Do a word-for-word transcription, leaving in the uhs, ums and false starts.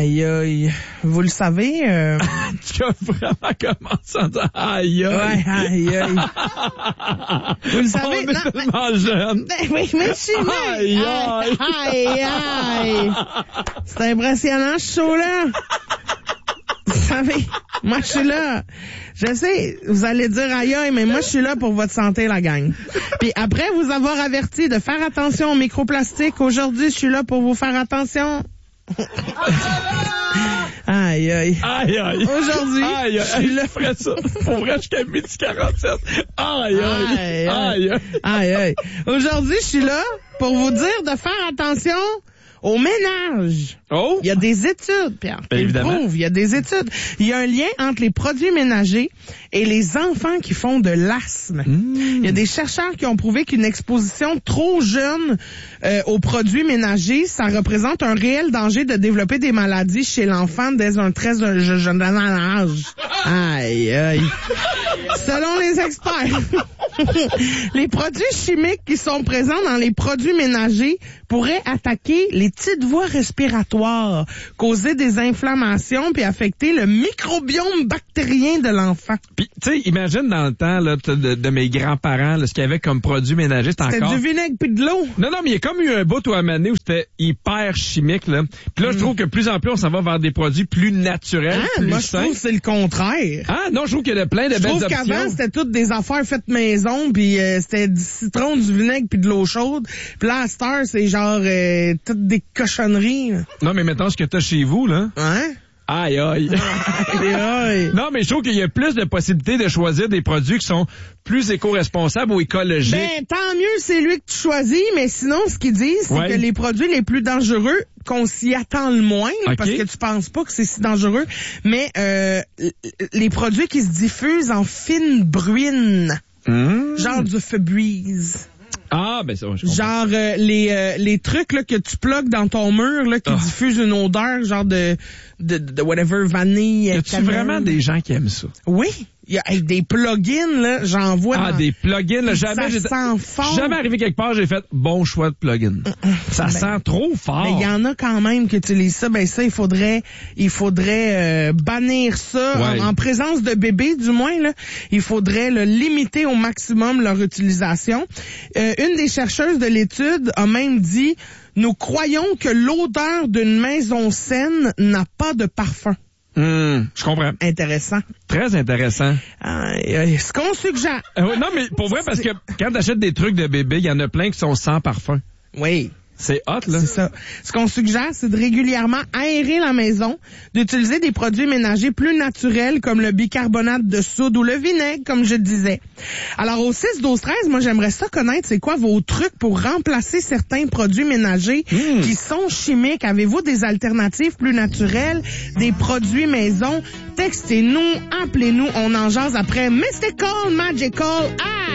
Aïe, aïe. Vous le savez... Euh... tu as vraiment commencé à dire aïe, aïe. Ouais, aïe, aïe. Vous le savez... On est non, tellement mais... jeunes. Ben oui, mais je suis aïe, aïe. Aïe, aïe. C'est impressionnant, ce show-là. Vous savez, moi, je suis là. Je sais, vous allez dire aïe, aïe, mais moi, je suis là pour votre santé, la gang. Puis après vous avoir averti de faire attention aux microplastiques, aujourd'hui, je suis là pour vous faire attention. Aïe, aïe. Aïe, aïe. Aujourd'hui, aïe, aïe. je suis là. Je ferais ça. Pour vrai, jusqu'à midi quarante-sept. Aïe, aïe. Aïe, aïe. aïe. Aïe, aïe. Aujourd'hui, je suis là pour vous dire de faire attention au ménage. Oh! Il y a des études, Pierre, qui le prouvent. Il y a des études. Il y a un lien entre les produits ménagers et les enfants qui font de l'asthme. Mmh. Il y a des chercheurs qui ont prouvé qu'une exposition trop jeune euh, aux produits ménagers, ça représente un réel danger de développer des maladies chez l'enfant dès un très jeune âge. Aïe, aïe. Selon les experts, les produits chimiques qui sont présents dans les produits ménagers pourraient attaquer les petites voies respiratoires, causer des inflammations puis affecter le microbiome bactérien de l'enfant. Puis, tu sais, imagine dans le temps là, de, de mes grands-parents, là, ce qu'il y avait comme produit ménager, c'était encore... C'était du vinaigre puis de l'eau. Non, non, mais il y a comme eu un bout ou un moment donné où c'était hyper chimique, là. Puis là, mm. je trouve que plus en plus, on s'en va vers des produits plus naturels, ah, plus moi, sains. je trouve que c'est le contraire. Ah, non, je trouve qu'il y a plein de je belles options. Je trouve qu'avant, c'était toutes des affaires faites maison, puis euh, c'était du citron, du vinaigre puis de l'eau chaude. Puis là, à cette heure, c'est genre euh, toutes des cochonneries. Là. Non, mais mettons ce que t'as chez vous, là. Hein? Aïe, aïe. aïe, aïe. Non, mais je trouve qu'il y a plus de possibilités de choisir des produits qui sont plus éco-responsables ou écologiques. Ben, tant mieux, c'est lui que tu choisis, mais sinon, ce qu'ils disent, c'est ouais. que les produits les plus dangereux, qu'on s'y attend le moins, okay. parce que tu penses pas que c'est si dangereux, mais euh, les produits qui se diffusent en fine bruine, mmh. genre du Febreze. Ah, ben ça, je comprends. Genre euh, les euh, les trucs là que tu plugues dans ton mur là qui oh. diffusent une odeur genre de de, de whatever vanille. Y a-tu vraiment des gens qui aiment ça? Oui. Il y a hey, des plugins là, j'en vois. Ah, dans... des plugins là, jamais j'ai jamais arrivé quelque part, j'ai fait bon choix de plugin. ça ben, sent trop fort. Mais il y en a quand même qui utilisent ça, ben ça il faudrait il faudrait euh, bannir ça ouais. en, en présence de bébés du moins là, il faudrait le limiter au maximum leur utilisation. Euh, une des chercheuses de l'étude a même dit nous croyons que l'odeur d'une maison saine n'a pas de parfum. Hum, je comprends. Intéressant. Très intéressant. Euh, ce qu'on suggère. Euh, oui, non, mais pour vrai, parce que quand t'achètes des trucs de bébé, il y en a plein qui sont sans parfum. Oui. C'est hot, là. C'est ça. Ce qu'on suggère, c'est de régulièrement aérer la maison, d'utiliser des produits ménagers plus naturels comme le bicarbonate de soude ou le vinaigre, comme je disais. Alors, au six douze treize, moi, j'aimerais ça connaître, c'est quoi vos trucs pour remplacer certains produits ménagers mmh. qui sont chimiques? Avez-vous des alternatives plus naturelles, des produits maison? Textez-nous, appelez-nous, on en jase après Mystical Magical. Ah!